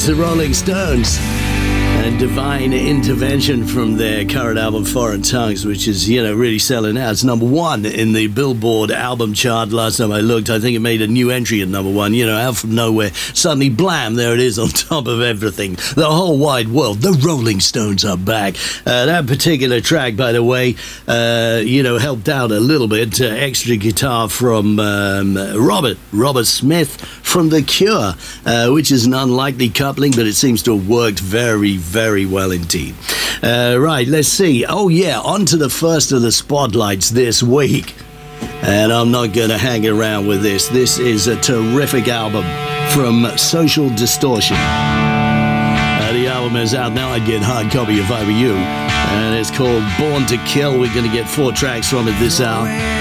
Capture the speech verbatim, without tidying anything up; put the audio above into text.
It's the Rolling Stones and Divine Intervention from their current album Foreign Tongues, which is, you know, really selling out. It's number one in the Billboard album chart last time I looked. I think it made a new entry at number one, you know, out from nowhere. Suddenly, blam, there it is on top of everything. The whole wide world. The Rolling Stones are back. Uh, that particular track, by the way, uh, you know, helped out a little bit. Uh, extra guitar from um, Robert, Robert Smith from The Cure, uh, which is an unlikely coupling, but it seems to have worked very, very well indeed. Uh, right, let's see. Oh, yeah, on to the first of the spotlights this week. And I'm not going to hang around with this. This is a terrific album from Social Distortion. Uh, the album is out now. I'd get a hard copy if I were you. And it's called Born to Kill. We're going to get four tracks from it this hour.